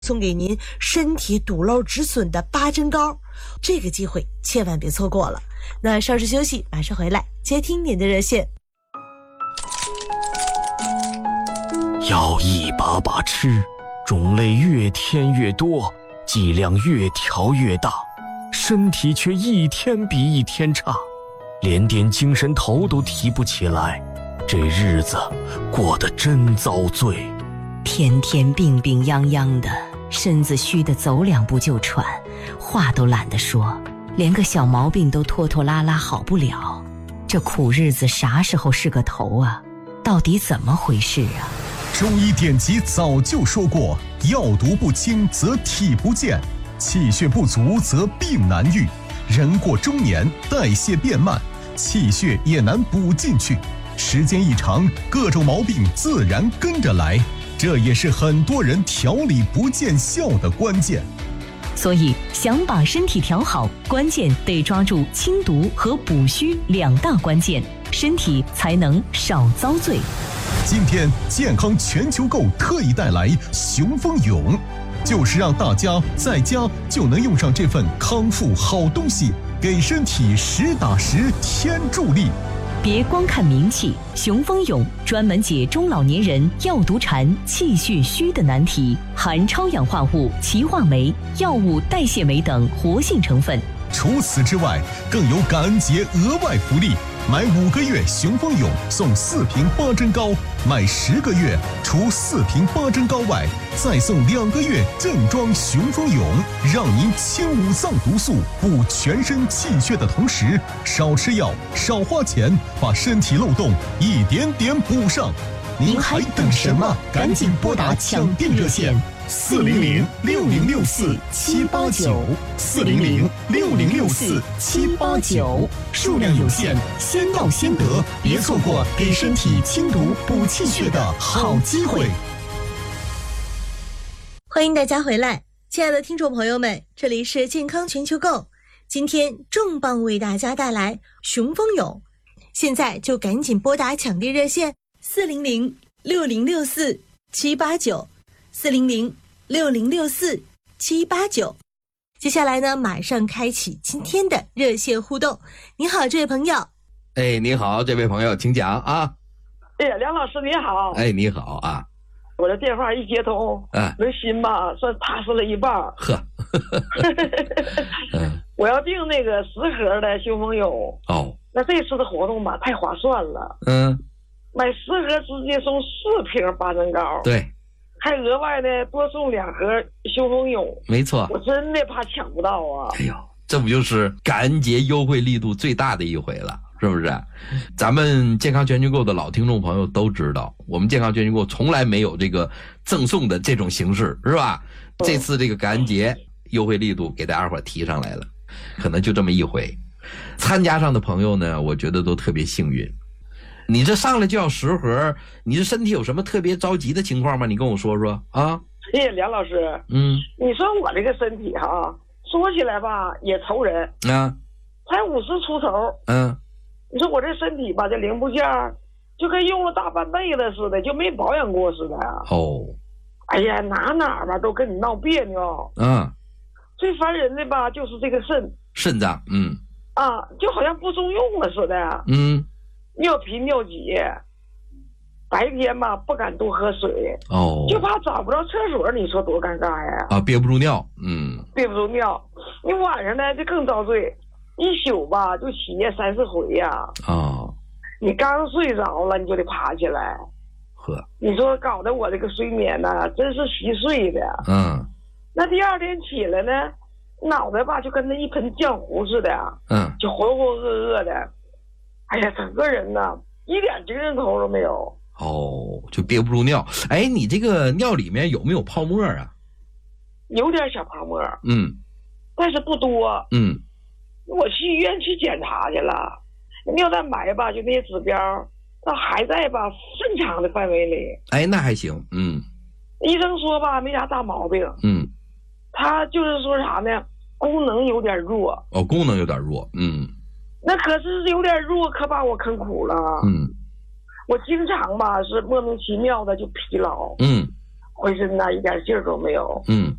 送给您身体堵漏止损的8珍膏，这个机会千万别错过了。那稍事休息，马上回来接听您的热线。 要一把把吃，种类越添越多，剂量越调越大，身体却一天比一天差，连点精神头都提不起来，这日子过得真遭罪。 天天病病殃殃的，身子虚得走2步就喘，话都懒得说，连个小毛病都拖拖拉拉好不了。这苦日子啥时候是个头啊？到底怎么回事啊？ 中医典籍早就说过，药毒不清则体不健，气血不足则病难愈。人过中年，代谢变慢，气血也难补进去，时间一长，各种毛病自然跟着来。这也是很多人调理不见效的关键。 所以想把身体调好，关键得抓住清毒和补虚2大关键，身体才能少遭罪。 今天健康全球购特意带来雄风勇，就是让大家在家就能用上这份康复好东西，给身体实打实添助力。 别光看名气，雄风勇专门解中老年人药毒馋、气血虚的难题，含超氧化物、歧化酶、药物代谢酶等活性成分。 除此之外，更有感恩节额外福利，买5个月雄风勇送4瓶8珍膏，买10个月除4瓶8珍膏外，再送2个月正装雄风勇，让您清5脏毒素、补全身气血的同时，少吃药、少花钱，把身体漏洞一点点补上。您还等什么？赶紧拨打抢订热线400-6064-789，400-6064-789，数量有限，先到先得，别错过给身体清毒补气血的好机会。 欢迎大家回来，亲爱的听众朋友们，这里是健康全球购，今天重磅为大家带来雄风勇，现在就赶紧拨打抢订热线400-6064-789，400-6064-789。接下来呢，马上开启今天的热线互动。你好，这位朋友。 哎，你好，这位朋友，请讲啊。 哎呀，梁老师你好。 哎，你好啊。 我的电话一接通，那心吧算踏实了一半。 呵， 我要订那个10盒的雄风勇。 哦， 那这次的活动吧太划算了。买10盒直接送4瓶8珍膏。 对， 还额外呢多送2盒雄风勇。 没错， 我真的怕抢不到啊。 哎呦，这不就是感恩节优惠力度最大的一回了，是不是？咱们健康全球购的老听众朋友都知道，我们健康全球购从来没有这个赠送的这种形式，是吧？这次这个感恩节优惠力度给大家伙提上来了，可能就这么一回。参加上的朋友呢，我觉得都特别幸运。你这上来就要10盒，你这身体有什么特别着急的情况吗？你跟我说说啊。 哎，梁老师，你说我这个身体哈，说起来吧也愁人啊， 才50出头。你说我这身体吧，这零部件就跟用了大半辈子似的，就没保养过似的。 哦， 哎呀，哪吧都跟你闹别扭。最烦人的吧就是这个肾脏， 就好像不中用了似的。尿频尿急，白天吧不敢多喝水，就怕找不着厕所，你说多尴尬呀！ 憋不住尿， 憋不住尿。你晚上呢就更遭罪，一宿吧就起夜3-4回呀。你刚睡着了，你就得爬起来。你说搞得我这个睡眠呢，真是稀碎的。那第二天起来呢，脑袋吧就跟那一盆浆糊似的，就浑浑噩噩的。哎呀，整个人呢一点精神头都没有。 就憋不住尿。哎，你这个尿里面有没有泡沫啊？ 有点小泡沫，但是不多。我去医院去检查去了，尿蛋白吧，就那些指标，那还在吧正常的范围里。 哎，那还行。 医生说吧，没啥大毛病。他就是说啥呢？功能有点弱。 功能有点弱。 那可是有点弱，可把我坑苦了。我经常吧是莫名其妙的就疲劳。 浑身呐一点劲儿都没有。